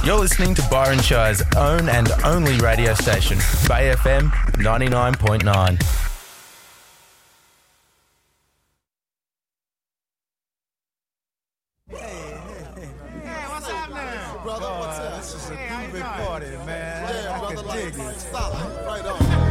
You're listening to Byron Shire's own and only radio station, Bay FM 99.9. Hey, what's up now? Brother, what's up? This is a groovy party, man. Yeah, I brother, can dig like it. solid. Right on.